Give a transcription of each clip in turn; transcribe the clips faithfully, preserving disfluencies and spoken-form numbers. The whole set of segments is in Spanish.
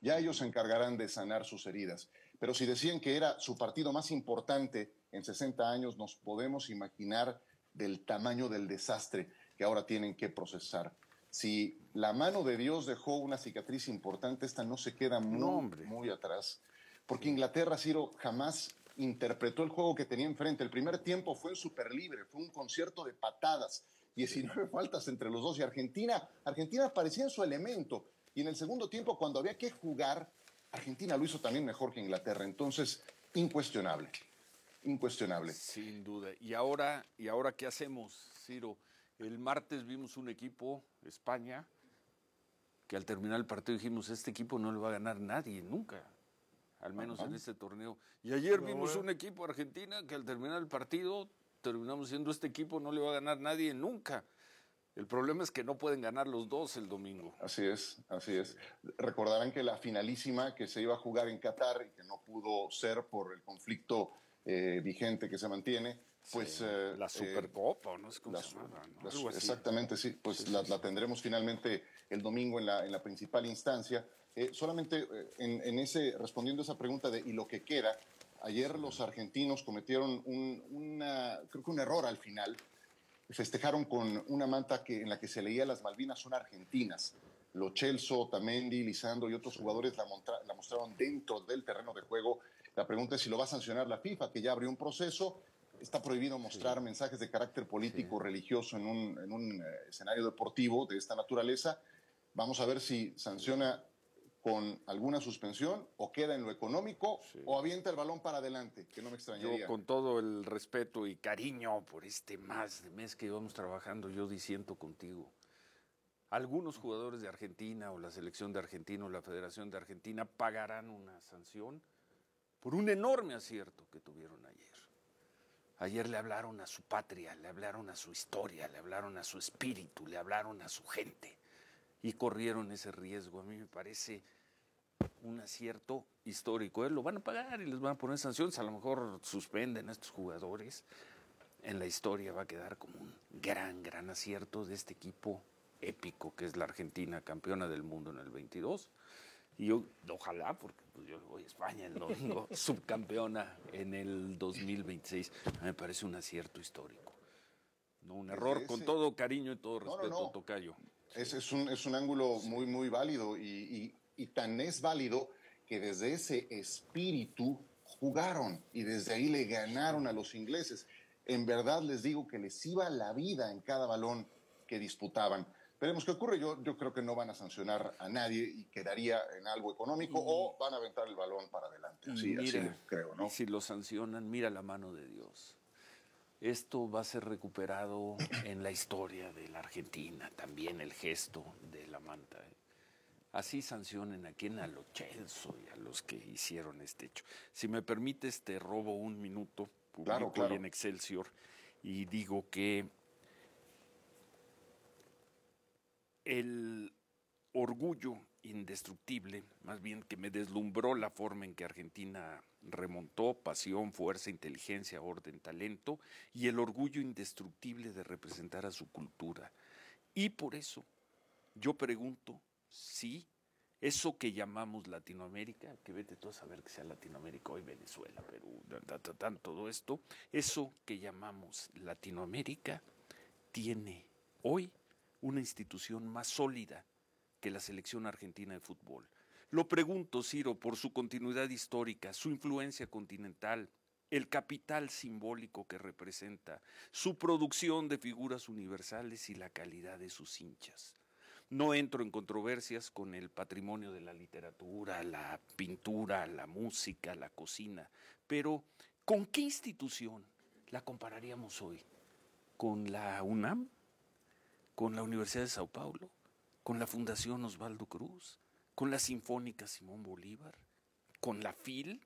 Ya ellos se encargarán de sanar sus heridas. Pero si decían que era su partido más importante en sesenta años, nos podemos imaginar del tamaño del desastre que ahora tienen que procesar. Si la mano de Dios dejó una cicatriz importante, esta no se queda No, muy, hombre. muy atrás. Porque Sí. Inglaterra, Ciro, jamás interpretó el juego que tenía enfrente. El primer tiempo fue en super libre, fue un concierto de patadas, diecinueve sí. faltas entre los dos, y Argentina, Argentina parecía en su elemento. Y en el segundo tiempo, cuando había que jugar, Argentina lo hizo también mejor que Inglaterra. Entonces, incuestionable, incuestionable. Sin duda. ¿Y ahora, ¿y ahora qué hacemos, Ciro? El martes vimos un equipo, España, que al terminar el partido dijimos, este equipo no le va a ganar nadie, nunca, al menos Ajá. en este torneo. Y ayer no, vimos bueno. un equipo, Argentina, que al terminar el partido terminamos siendo, este equipo no le va a ganar nadie, nunca. El problema es que no pueden ganar los dos el domingo. Así es, así es. Recordarán que la finalísima que se iba a jugar en Qatar y que no pudo ser por el conflicto eh, vigente que se mantiene, pues... Sí, eh, la Supercopa, eh, no sé cómo la, se llama, ¿no? La, Algo así. Exactamente, sí, pues sí, la, sí, la sí. tendremos finalmente el domingo en la, en la principal instancia. Eh, solamente eh, en, en ese, respondiendo a esa pregunta de ¿y lo que queda? Ayer sí. los argentinos cometieron un, una, creo que un error al final. Festejaron con una manta que, en la que se leía las Malvinas son argentinas. Lo Celso, Otamendi, Lisandro y otros sí. jugadores la, montra, la mostraron dentro del terreno de juego. La pregunta es si lo va a sancionar la FIFA, que ya abrió un proceso. Está prohibido mostrar sí. mensajes de carácter político, sí. religioso en un, en un eh, escenario deportivo de esta naturaleza. Vamos a ver si sanciona con alguna suspensión o queda en lo económico sí. o avienta el balón para adelante, que no me extrañaría. Yo, con todo el respeto y cariño por este más de mes que íbamos trabajando, yo disiento contigo. Algunos jugadores de Argentina o la selección de Argentina o la Federación de Argentina pagarán una sanción por un enorme acierto que tuvieron ayer. Ayer le hablaron a su patria, le hablaron a su historia, le hablaron a su espíritu, le hablaron a su gente y corrieron ese riesgo. A mí me parece un acierto histórico. ¿eh? Lo van a pagar y les van a poner sanciones. A lo mejor suspenden a estos jugadores. En la historia va a quedar como un gran, gran acierto de este equipo épico que es la Argentina, campeona del mundo en el veintidós. Y yo, ojalá, porque pues yo voy a España el domingo, subcampeona en el dos mil veintiséis. A mí me parece un acierto histórico. No un error, ese, con todo cariño y todo respeto, no, no, no. Tocayo. Sí. Es, es, un, es un ángulo sí. muy, muy válido y, y, y tan es válido que desde ese espíritu jugaron y desde ahí le ganaron a los ingleses. En verdad les digo que les iba la vida en cada balón que disputaban. Veremos qué ocurre. Yo, yo creo que no van a sancionar a nadie y quedaría en algo económico y, o van a aventar el balón para adelante. Así, mira, así lo creo, ¿no? Y si lo sancionan, mira la mano de Dios. Esto va a ser recuperado en la historia de la Argentina, también el gesto de la manta. ¿eh? Así sancionen a quien, a los Celso y a los que hicieron este hecho. Si me permites, te robo un minuto, publico claro, claro. hoy en Excelsior y digo que el orgullo indestructible, más bien que me deslumbró la forma en que Argentina remontó, pasión, fuerza, inteligencia, orden, talento, y el orgullo indestructible de representar a su cultura. Y por eso yo pregunto si eso que llamamos Latinoamérica, que vete tú a saber que sea Latinoamérica, hoy Venezuela, Perú, tan, todo esto, eso que llamamos Latinoamérica tiene hoy una institución más sólida que la selección argentina de fútbol. Lo pregunto, Ciro, por su continuidad histórica, su influencia continental, el capital simbólico que representa, su producción de figuras universales y la calidad de sus hinchas. No entro en controversias con el patrimonio de la literatura, la pintura, la música, la cocina, pero ¿con qué institución la compararíamos hoy? ¿Con la UNAM? ¿Con la Universidad de Sao Paulo? ¿Con la Fundación Osvaldo Cruz? ¿Con la Sinfónica Simón Bolívar? ¿Con la FIL?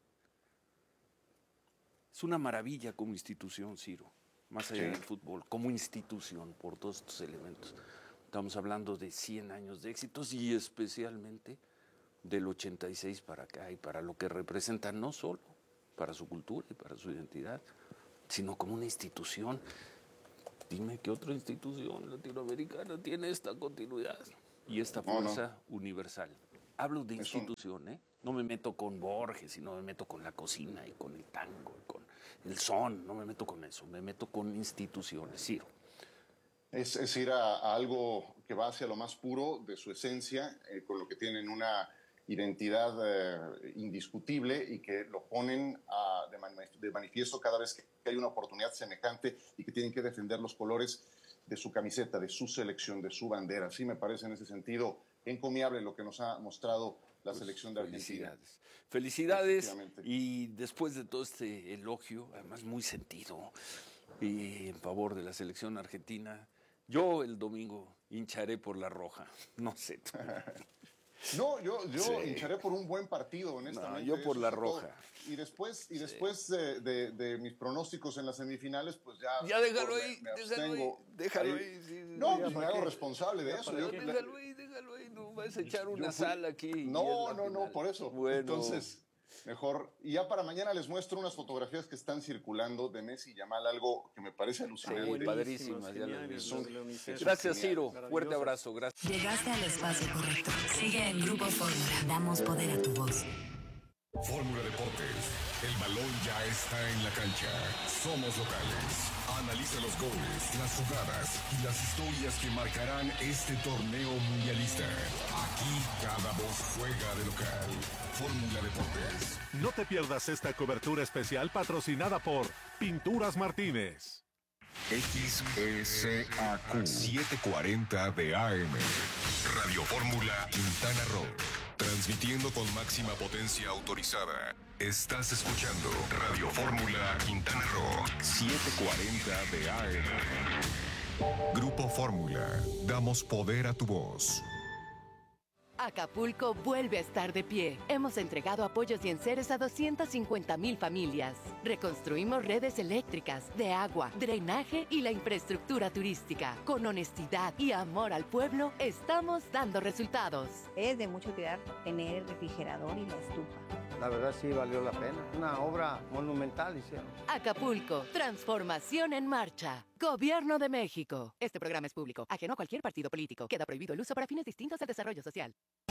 Es una maravilla como institución, Ciro, más allá sí. del fútbol, como institución, por todos estos elementos. Estamos hablando de cien años de éxitos y especialmente del ochenta y seis para acá y para lo que representa no solo para su cultura y para su identidad, sino como una institución. Dime qué otra institución latinoamericana tiene esta continuidad y esta fuerza no, no. universal. Hablo de Es un- institución, ¿eh? No me meto con Borges, y no me meto con la cocina y con el tango, y con el son, no me meto con eso, me meto con instituciones, Ciro. Es, es ir a, a algo que va hacia lo más puro de su esencia, eh, con lo que tienen una identidad eh, indiscutible y que lo ponen a, de, manif de manifiesto cada vez que hay una oportunidad semejante y que tienen que defender los colores de su camiseta, de su selección, de su bandera. Sí me parece en ese sentido encomiable lo que nos ha mostrado la Pues, selección de Argentina. Felicidades. Felicidades. Y después de todo este elogio, además muy sentido, y en favor de la selección argentina, yo el domingo hincharé por la roja. No sé. No, yo, yo Sí. hincharé por un buen partido, honestamente. No, yo por eso la es todo. roja. Y después, y Sí. después de, de, de mis pronósticos en las semifinales, pues ya... Ya déjalo me- ahí, me déjalo ahí, abstengo. déjalo Ahí- ahí. sí, No, sí, pues ya me para hago qué. responsable de Ya eso. para Yo- qué. Déjalo ahí, déjalo ahí, no vas a echar una yo fui- sal aquí. y es No, la no, no, final. por eso. Bueno. Entonces, mejor. Y ya para mañana les muestro unas fotografías que están circulando de Messi y Yamal, algo que me parece alucinante. Sí, padrísimas, ya las vi. Son- Gracias, Ciro. Maravillosas. Fuerte abrazo. Gracias. Llegaste al espacio correcto. Sigue en Grupo Fórmula. Damos poder a tu voz. Fórmula Deportes. El balón ya está en la cancha. Somos locales. Analiza los goles, las jugadas y las historias que marcarán este torneo mundialista. Aquí cada voz juega de local. Fórmula Deportes. No te pierdas esta cobertura especial patrocinada por Pinturas Martínez. X S A Q setecientos cuarenta de A M. Radio Fórmula Quintana Roo. Transmitiendo con máxima potencia autorizada. Estás escuchando Radio Fórmula Quintana Roo setecientos cuarenta de A M. Grupo Fórmula. Damos poder a tu voz. Acapulco vuelve a estar de pie. Hemos entregado apoyos y enseres a doscientas cincuenta mil familias. Reconstruimos redes eléctricas, de agua, drenaje y la infraestructura turística. Con honestidad y amor al pueblo, estamos dando resultados. Es de mucha utilidad tener el refrigerador y la estufa. La verdad sí valió la pena. Una obra monumental hicieron. Acapulco, transformación en marcha. Gobierno de México. Este programa es público, ajeno a cualquier partido político. Queda prohibido el uso para fines distintos al desarrollo social.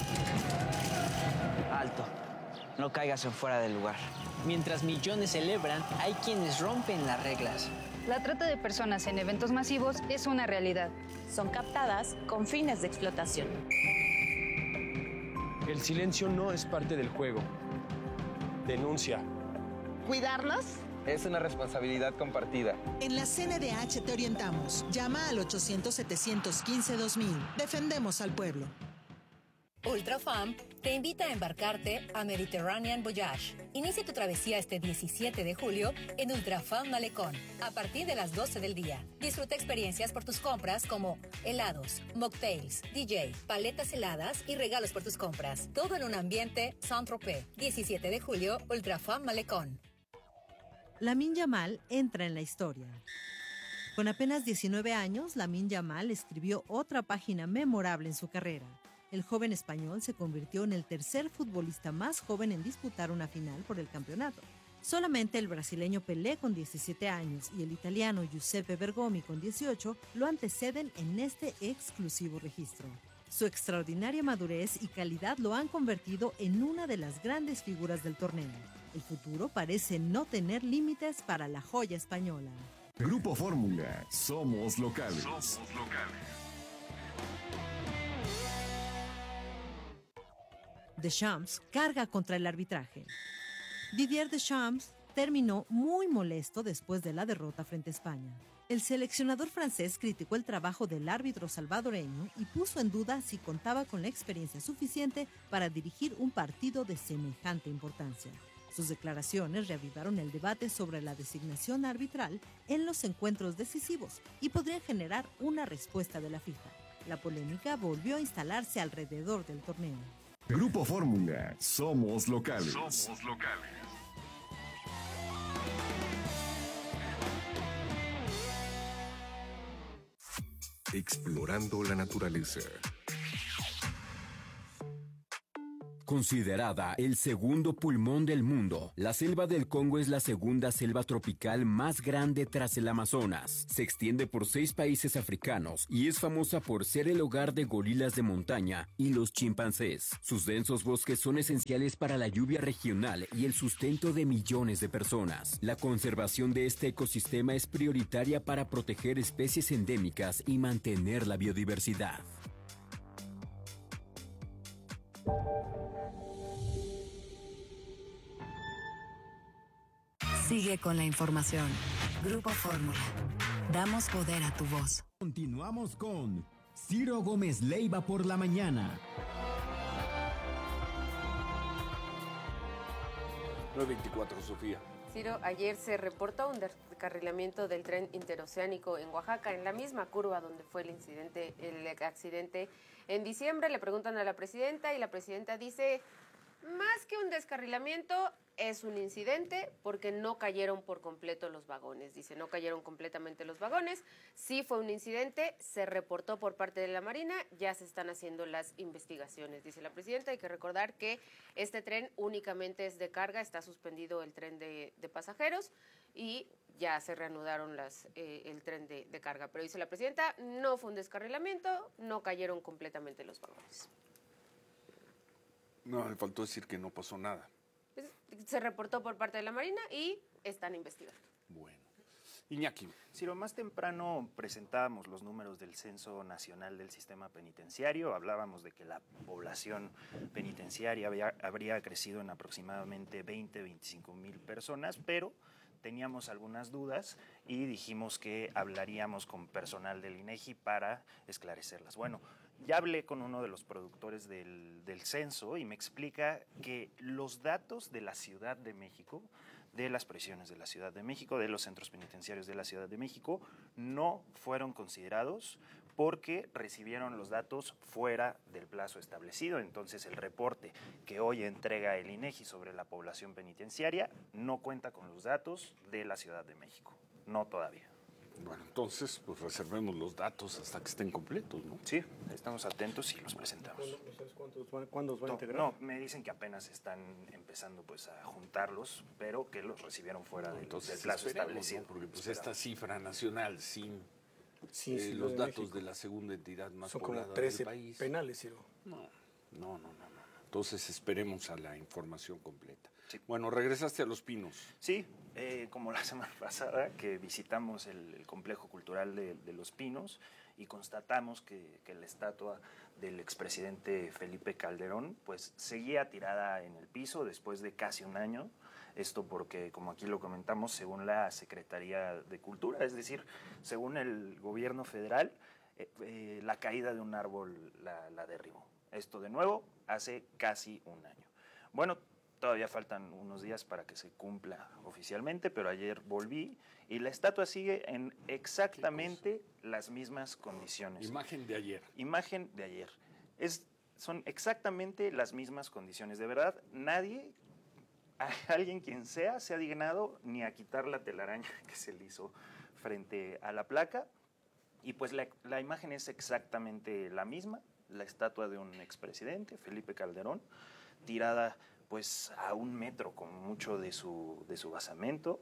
Alto. No caigas en fuera del lugar. Mientras millones celebran, hay quienes rompen las reglas. La trata de personas en eventos masivos es una realidad. Son captadas con fines de explotación. El silencio no es parte del juego. Denuncia. ¿Cuidarlos? Es una responsabilidad compartida. En la C N D H te orientamos. Llama al ochocientos, setecientos quince, dos mil. Defendemos al pueblo. Ultrafam te invita a embarcarte a Mediterranean Voyage. Inicia tu travesía este diecisiete de julio en Ultrafam Malecón, a partir de las doce del día. Disfruta experiencias por tus compras como helados, mocktails, D J, paletas heladas y regalos por tus compras. Todo en un ambiente Saint-Tropez. diecisiete de julio, Ultrafam Malecón. Lamine Yamal entra en la historia. Con apenas diecinueve años, Lamine Yamal escribió otra página memorable en su carrera. El joven español se convirtió en el tercer futbolista más joven en disputar una final por el campeonato. Solamente el brasileño Pelé con diecisiete años y el italiano Giuseppe Bergomi con dieciocho lo anteceden en este exclusivo registro. Su extraordinaria madurez y calidad lo han convertido en una de las grandes figuras del torneo. El futuro parece no tener límites para la joya española. Grupo Fórmula. Somos locales. Somos locales. Deschamps carga contra el arbitraje. Didier Deschamps terminó muy molesto después de la derrota frente a España. El seleccionador francés criticó el trabajo del árbitro salvadoreño y puso en duda si contaba con la experiencia suficiente para dirigir un partido de semejante importancia. Sus declaraciones reavivaron el debate sobre la designación arbitral en los encuentros decisivos y podrían generar una respuesta de la FIFA. La polémica volvió a instalarse alrededor del torneo. Grupo Fórmula. Somos locales. Somos locales. Explorando la naturaleza. Considerada el segundo pulmón del mundo, la selva del Congo es la segunda selva tropical más grande tras el Amazonas. Se extiende por seis países africanos y es famosa por ser el hogar de gorilas de montaña y los chimpancés. Sus densos bosques son esenciales para la lluvia regional y el sustento de millones de personas. La conservación de este ecosistema es prioritaria para proteger especies endémicas y mantener la biodiversidad. Sigue con la información. Grupo Fórmula. Damos poder a tu voz. Continuamos con Ciro Gómez Leiva por la mañana. nueve veinticuatro, Sofía. Ciro, ayer se reportó un descarrilamiento del tren interoceánico en Oaxaca, en la misma curva donde fue el incidente, el accidente en diciembre. Le preguntan a la presidenta y la presidenta dice, más que un descarrilamiento, es un incidente porque no cayeron por completo los vagones. Dice, no cayeron completamente los vagones. Sí fue un incidente, se reportó por parte de la Marina, ya se están haciendo las investigaciones. Dice la presidenta, hay que recordar que este tren únicamente es de carga, está suspendido el tren de, de pasajeros y ya se reanudaron las, eh, el tren de, de carga. Pero dice la presidenta, no fue un descarrilamiento, no cayeron completamente los vagones. No, me faltó decir que no pasó nada. Se reportó por parte de la Marina y están investigando. Bueno. Iñaki. Ciro, más temprano presentábamos los números del Censo Nacional del Sistema Penitenciario. Hablábamos de que la población penitenciaria había, habría crecido en aproximadamente veinte, veinticinco mil personas, pero teníamos algunas dudas y dijimos que hablaríamos con personal del INEGI para esclarecerlas. Bueno, ya hablé con uno de los productores del, del censo y me explica que los datos de la Ciudad de México, de las prisiones de la Ciudad de México, de los centros penitenciarios de la Ciudad de México, no fueron considerados porque recibieron los datos fuera del plazo establecido. Entonces, el reporte que hoy entrega el INEGI sobre la población penitenciaria no cuenta con los datos de la Ciudad de México. No todavía. Bueno, entonces, pues reservemos los datos hasta que estén completos, ¿no? Sí, estamos atentos y los presentamos. ¿No sabes cuántos van, cuándo los van no, a integrar? No, me dicen que apenas están empezando pues a juntarlos, pero que los recibieron fuera no, del, del plazo establecido. ¿no? Porque pues esta cifra nacional sin sí, eh, sí, los de datos México. de la segunda entidad más son poblada como trece del país. penales, Ciro. No, no, no, no, no. Entonces esperemos a la información completa. Sí. Bueno, regresaste a Los Pinos. Sí, eh, como la semana pasada que visitamos el, el complejo cultural de, de Los Pinos y constatamos que, que la estatua del expresidente Felipe Calderón pues seguía tirada en el piso después de casi un año. Esto porque, como aquí lo comentamos, según la Secretaría de Cultura, es decir, según el gobierno federal, eh, eh, la caída de un árbol la, la derribó. Esto de nuevo hace casi un año. Bueno, todavía faltan unos días para que se cumpla oficialmente, pero ayer volví y la estatua sigue en exactamente las mismas condiciones. Imagen de ayer. Imagen de ayer. Es, son exactamente las mismas condiciones. De verdad, nadie, alguien quien sea, se ha dignado ni a quitar la telaraña que se le hizo frente a la placa. Y pues la, la imagen es exactamente la misma. La estatua de un expresidente, Felipe Calderón, tirada pues a un metro con mucho de su, de su basamento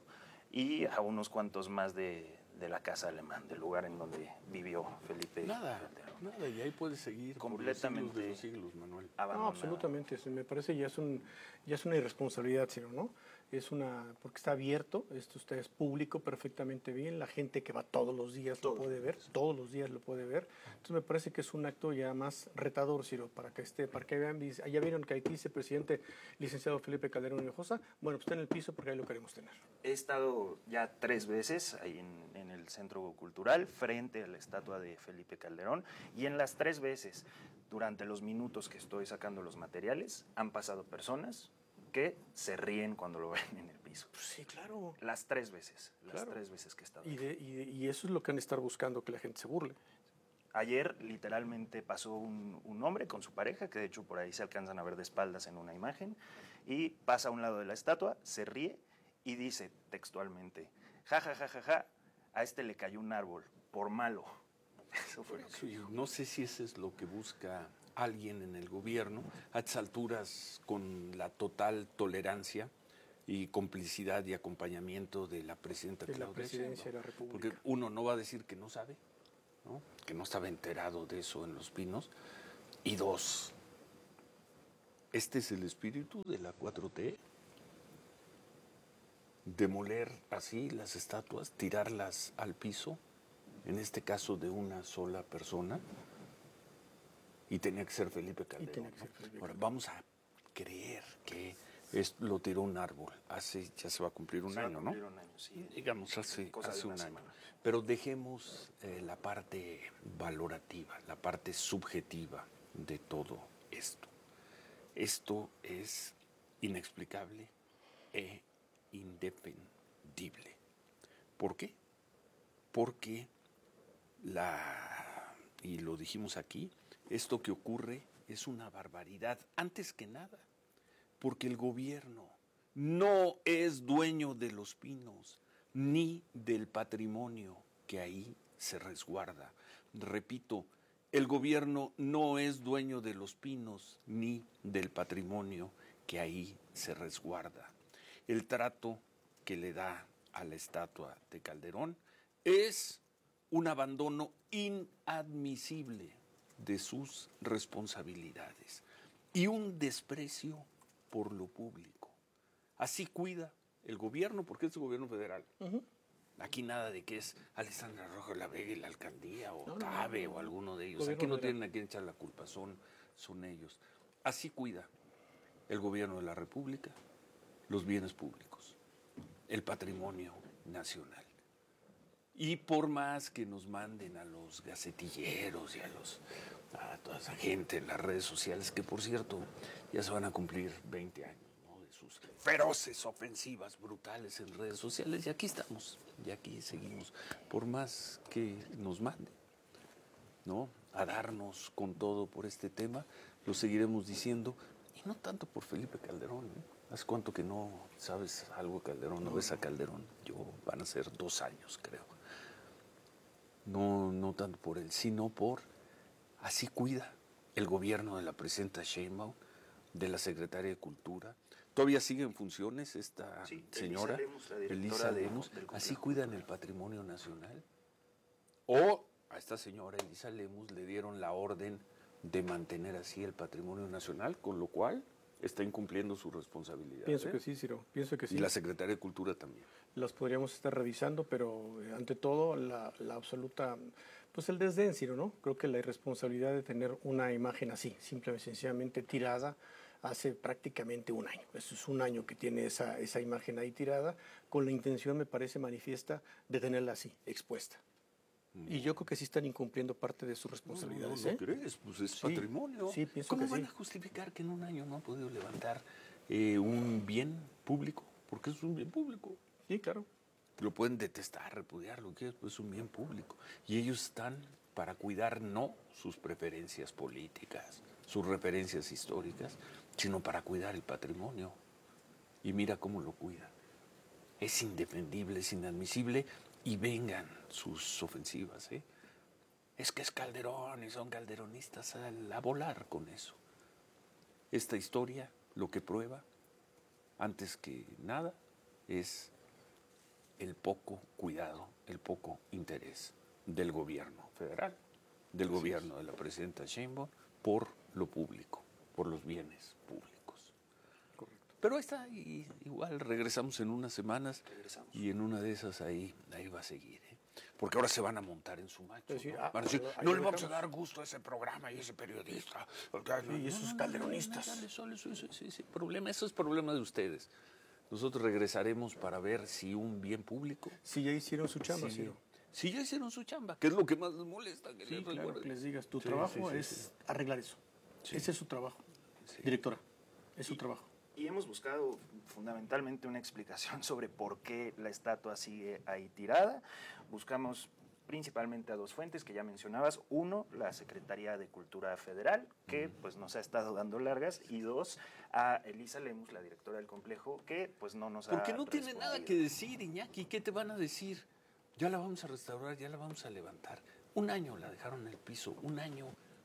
y a unos cuantos más de, de la Casa Alemán, del lugar en donde vivió Felipe nada, Calderón. Nada, y ahí puede seguir completamente por los siglos de los siglos, Manuel. No, absolutamente, me parece ya es, un, ya es una irresponsabilidad, Ciro, ¿no? Es una, porque está abierto, esto está, es público perfectamente bien, la gente que va todos los días todos lo puede ver, todos los días lo puede ver, entonces me parece que es un acto ya más retador, Ciro, para que esté, para que vean, ya vieron que aquí dice presidente licenciado Felipe Calderón Hinojosa, bueno, pues está en el piso porque ahí lo queremos tener. He estado ya tres veces ahí en, en el Centro Cultural, frente a la estatua de Felipe Calderón, y en las tres veces, durante los minutos que estoy sacando los materiales, han pasado personas que se ríen cuando lo ven en el piso. Sí, claro. Las tres veces, las claro. tres veces que he estado. Y, de, y, de, y eso es lo que han de estar buscando, que la gente se burle. Ayer literalmente pasó un, un hombre con su pareja, que de hecho por ahí se alcanzan a ver de espaldas en una imagen, y pasa a un lado de la estatua, se ríe y dice textualmente, ja, ja, ja, ja, ja, a este le cayó un árbol, por malo. Eso fue lo que sí, no sé si eso es lo que busca alguien en el gobierno, a estas alturas con la total tolerancia y complicidad y acompañamiento de la presidenta de la Claudia presidencia Sheinbaum. de la República. Porque uno no va a decir que no sabe, ¿no? Que no estaba enterado de eso en Los Pinos. Y dos, este es el espíritu de la cuatro T. Demoler así las estatuas, tirarlas al piso, en este caso de una sola persona, y tenía que ser Felipe Calderón. Que ser Felipe Ahora, Calderón. vamos a creer que es, lo tiró un árbol, hace, ya se va a cumplir un Se año, va a ¿no? cumplir un año, sí. Digamos, hace, Cosa de hace una un año. semana. Pero dejemos eh, la parte valorativa, la parte subjetiva de todo esto. Esto es inexplicable e indefendible. ¿Por qué? Porque la, y lo dijimos aquí, esto que ocurre es una barbaridad, antes que nada, porque el gobierno no es dueño de Los Pinos, ni del patrimonio que ahí se resguarda. Repito, el gobierno no es dueño de Los Pinos, ni del patrimonio que ahí se resguarda. El trato que le da a la estatua de Calderón es un abandono inadmisible de sus responsabilidades y un desprecio por lo público. Así cuida el gobierno, porque es el gobierno federal. Uh-huh. Aquí nada de que es Alessandra Rojo La Vega y la alcaldía, o no, Cabe, no, no, no. o alguno de ellos. Gobierno Aquí no federal. Tienen a quien echar la culpa, son, son ellos. Así cuida el gobierno de la República los bienes públicos, el patrimonio nacional. Y por más que nos manden a los gacetilleros y a, los, a toda esa gente en las redes sociales, que por cierto ya se van a cumplir veinte años, ¿no? De sus feroces ofensivas brutales en redes sociales, y aquí estamos, y aquí seguimos, por más que nos manden, ¿no? A darnos con todo por este tema, lo seguiremos diciendo, y no tanto por Felipe Calderón, ¿eh? ¿Hace cuánto que no sabes algo de Calderón? ¿No ves a Calderón? Yo van a ser dos años, creo. No, no tanto por él, sino por, así cuida el gobierno de la presidenta Sheinbaum, de la secretaria de Cultura. Todavía sigue en funciones esta sí, señora, Elisa Lemus, así cuidan el patrimonio nacional. O a esta señora Elisa Lemus le dieron la orden de mantener así el patrimonio nacional, con lo cual está incumpliendo su responsabilidad. Pienso ¿eh? que sí, Ciro, pienso que sí. Y la Secretaría de Cultura también. Las podríamos estar revisando, pero eh, ante todo la, la absoluta, pues el desdén, Ciro, ¿no? Creo que la irresponsabilidad de tener una imagen así, simple y sencillamente tirada hace prácticamente un año. Eso es un año que tiene esa, esa imagen ahí tirada, con la intención, me parece manifiesta, de tenerla así, expuesta. Y yo creo que sí están incumpliendo parte de sus responsabilidades. No, no, no, ¿eh? ¿crees? Pues es sí, patrimonio. Sí, pienso ¿Cómo que van sí. a justificar que en un año no han podido levantar eh, un bien público? Porque es un bien público. Sí, claro. Lo pueden detestar, repudiar, lo que es, pues es un bien público. Y ellos están para cuidar no sus preferencias políticas, sus referencias históricas, sino para cuidar el patrimonio. Y mira cómo lo cuidan. Es indefendible, es inadmisible. Y vengan sus ofensivas, ¿eh? Es que es Calderón y son calderonistas a, a volar con eso. Esta historia lo que prueba, antes que nada, es el poco cuidado, el poco interés del gobierno federal, del Así gobierno es. de la presidenta Sheinbaum por lo público, por los bienes públicos. Correcto. Pero esta y, igual regresamos en unas semanas regresamos. y en una de esas ahí, ahí va a seguir, ¿eh? Porque ahora se van a montar en su macho. Sí, ¿no? ah, Van a decir, ahí no le vamos a dar gusto a ese programa y a ese periodista. Sí, y esos calderonistas. No, no, no, no, eso, sí, sí, problema, eso es problema de ustedes. Nosotros regresaremos para ver si un bien público... Si ya hicieron su chamba, sí, Ciro. Si ya hicieron su chamba, que es lo que más les molesta. Que sí, les claro, que les digas, tu sí, trabajo sí, sí, es sí. arreglar eso. Sí. Ese es su trabajo. Sí. Directora, es su y, trabajo. Y hemos buscado fundamentalmente una explicación sobre por qué la estatua sigue ahí tirada. Buscamos principalmente a dos fuentes que ya mencionabas. Uno, la Secretaría de Cultura Federal, que pues nos ha estado dando largas, y dos, a Elisa Lemus, la directora del complejo, que pues no nos ha Porque no tiene respondido. nada que decir, Iñaki. ¿Qué te van a decir? Ya la vamos a restaurar, ya la vamos a levantar. Un año la dejaron en el piso, un año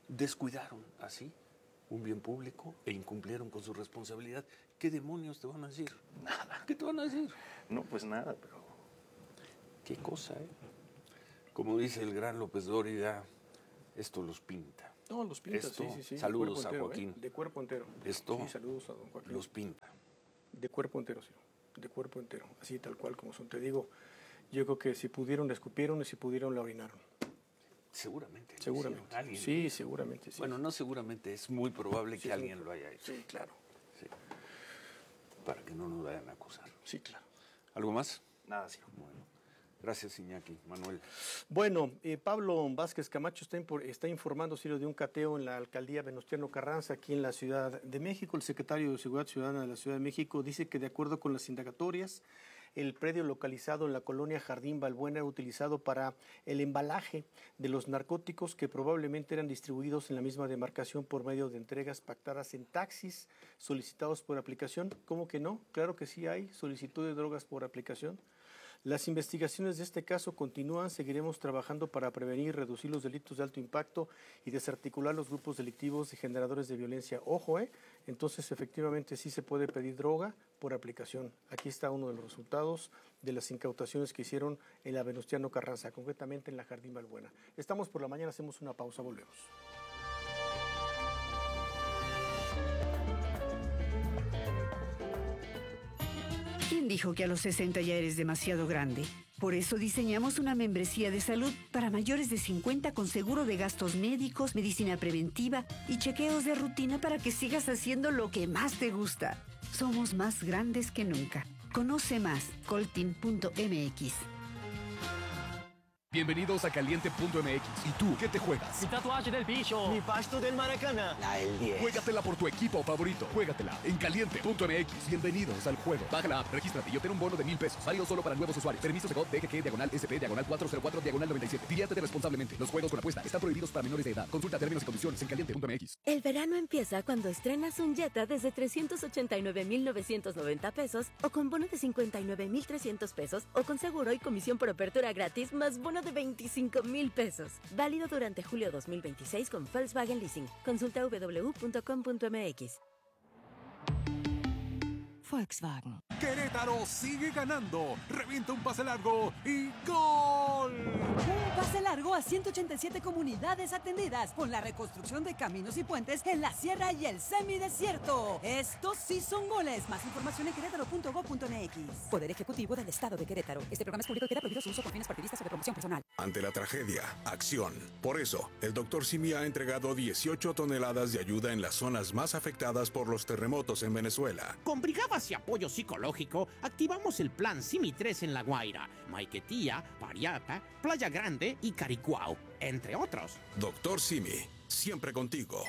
descuidaron así un bien público e incumplieron con su responsabilidad. ¿Qué demonios te van a decir? Nada. ¿Qué te van a decir? No, pues nada, pero... Qué cosa, ¿eh? Como dice el gran López Dóriga, esto los pinta. No, los pinta, esto, sí, sí, sí. Saludos a entero, Joaquín. ¿eh? De cuerpo entero. Esto sí, saludos a don Joaquín. los pinta. De cuerpo entero, sí. De cuerpo entero. Así tal cual como son. Te digo, yo creo que si pudieron, la escupieron y si pudieron, la orinaron. Seguramente. Seguramente. ¿Alguien? Sí, seguramente. Sí. Bueno, no seguramente, es muy probable sí, que sí, alguien lo haya hecho. Sí, claro. Sí. Para que no nos vayan a acusar. Sí, claro. ¿Algo más? Nada, sí. Bueno. Gracias, Iñaki. Manuel. Bueno, eh, Pablo Vázquez Camacho está, impor, está informando, Ciro, de un cateo en la alcaldía Venustiano Carranza, aquí en la Ciudad de México. El secretario de Seguridad Ciudadana de la Ciudad de México dice que, de acuerdo con las indagatorias, el predio localizado en la colonia Jardín Balbuena era utilizado para el embalaje de los narcóticos que probablemente eran distribuidos en la misma demarcación por medio de entregas pactadas en taxis solicitados por aplicación. ¿Cómo que no? Claro que sí hay solicitud de drogas por aplicación. Las investigaciones de este caso continúan. Seguiremos trabajando para prevenir y reducir los delitos de alto impacto y desarticular los grupos delictivos y generadores de violencia. Ojo, ¿eh? Entonces, efectivamente, sí se puede pedir droga por aplicación. Aquí está uno de los resultados de las incautaciones que hicieron en la Venustiano Carranza, concretamente en la Jardín Balbuena. Estamos por la mañana, hacemos una pausa, volvemos. ¿Quién dijo que a los sesenta ya eres demasiado grande? Por eso diseñamos una membresía de salud para mayores de cincuenta con seguro de gastos médicos, medicina preventiva y chequeos de rutina para que sigas haciendo lo que más te gusta. Somos más grandes que nunca. Conoce más, coltin punto m x. Bienvenidos a Caliente punto m x. ¿Y tú qué te juegas? Mi tatuaje del bicho. Mi pasto del Maracaná. La del diez. Juégatela por tu equipo favorito. Juégatela en Caliente punto m x. Bienvenidos al juego. Baja la app, regístrate y obtén un bono de mil pesos. Válido solo para nuevos usuarios. Permiso de D G G, diagonal S P, diagonal cuatro cero cuatro, diagonal noventa y siete. Diviértete responsablemente. Los juegos con apuesta están prohibidos para menores de edad. Consulta términos y condiciones en Caliente punto m x. El verano empieza cuando estrenas un Jetta desde trescientos ochenta y nueve mil novecientos noventa pesos o con bono de cincuenta y nueve mil trescientos pesos o con seguro y comisión por apertura gratis más bono de veinticinco mil pesos. Válido durante julio dos mil veintiséis con Volkswagen Leasing. Consulta w w w punto com punto m x. Volkswagen. Querétaro sigue ganando. Revienta un pase largo y ¡gol! Un pase largo a ciento ochenta y siete comunidades atendidas con la reconstrucción de caminos y puentes en la sierra y el semidesierto. Estos sí son goles. Más información en querétaro punto gob punto m x. Poder Ejecutivo del Estado de Querétaro. Este programa es público y queda prohibido su uso con fines partidistas o de promoción personal. Ante la tragedia, acción. Por eso, el doctor Simi ha entregado dieciocho toneladas de ayuda en las zonas más afectadas por los terremotos en Venezuela. Con brigadas y apoyo psicológico, activamos el plan Simi tres en La Guaira, Maiquetía, Pariata, Playa Grande y Caricuao, entre otros. Doctor Simi, siempre contigo.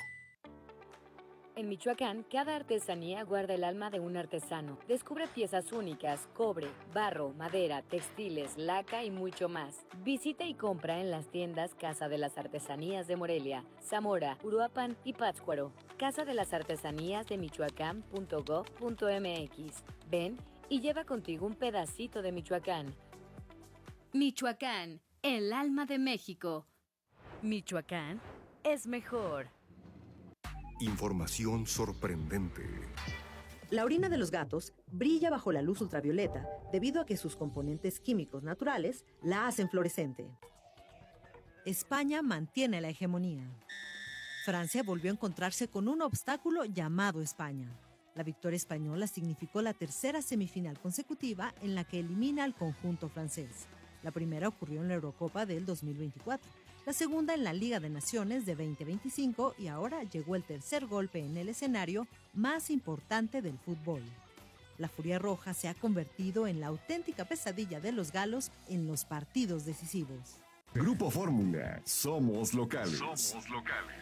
En Michoacán, cada artesanía guarda el alma de un artesano. Descubre piezas únicas, cobre, barro, madera, textiles, laca y mucho más. Visita y compra en las tiendas Casa de las Artesanías de Morelia, Zamora, Uruapan y Pátzcuaro. Casa de las Artesanías de Michoacán punto gob punto m x. Ven y lleva contigo un pedacito de Michoacán. Michoacán, el alma de México. Michoacán es mejor. Información sorprendente. La orina de los gatos brilla bajo la luz ultravioleta debido a que sus componentes químicos naturales la hacen fluorescente. España mantiene la hegemonía. Francia volvió a encontrarse con un obstáculo llamado España. La victoria española significó la tercera semifinal consecutiva en la que elimina al conjunto francés. La primera ocurrió en la Eurocopa del dos mil veinticuatro. La segunda en la Liga de Naciones de veinte veinticinco y ahora llegó el tercer golpe en el escenario más importante del fútbol. La Furia Roja se ha convertido en la auténtica pesadilla de los galos en los partidos decisivos. Grupo Fórmula, somos locales. Somos locales.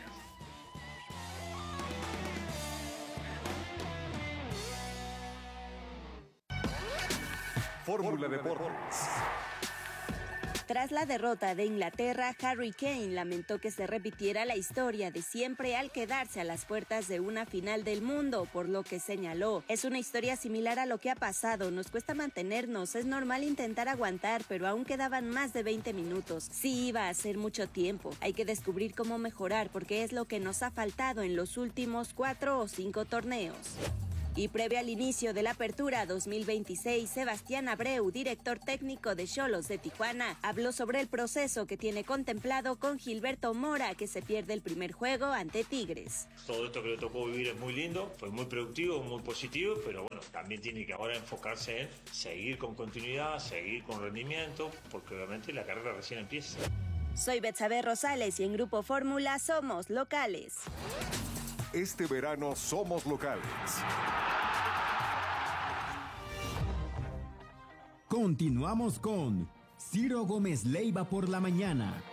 Fórmula Deportes. Tras la derrota de Inglaterra, Harry Kane lamentó que se repitiera la historia de siempre al quedarse a las puertas de una final del mundo, por lo que señaló: es una historia similar a lo que ha pasado, nos cuesta mantenernos, es normal intentar aguantar, pero aún quedaban más de veinte minutos. Sí iba a ser mucho tiempo, hay que descubrir cómo mejorar porque es lo que nos ha faltado en los últimos cuatro o cinco torneos. Y previo al inicio de la Apertura dos mil veintiséis, Sebastián Abreu, director técnico de Xolos de Tijuana, habló sobre el proceso que tiene contemplado con Gilberto Mora, que se pierde el primer juego ante Tigres. Todo esto que le tocó vivir es muy lindo, fue muy productivo, muy positivo, pero bueno, también tiene que ahora enfocarse en seguir con continuidad, seguir con rendimiento, porque obviamente la carrera recién empieza. Soy Betsabe Rosales y en Grupo Fórmula somos locales. Este verano somos locales. Continuamos con Ciro Gómez Leiva por la mañana.